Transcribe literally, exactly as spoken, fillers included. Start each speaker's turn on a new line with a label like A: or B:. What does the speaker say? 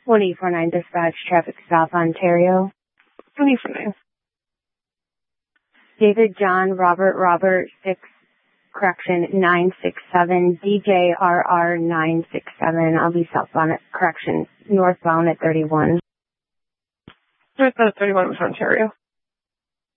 A: one eight four nine dispatch, traffic South Ontario.
B: one eight four nine.
A: David John Robert Robert six correction nine six seven D J R R nine six seven. I'll be southbound at correction northbound at thirty one.
B: Northbound at thirty one was Ontario.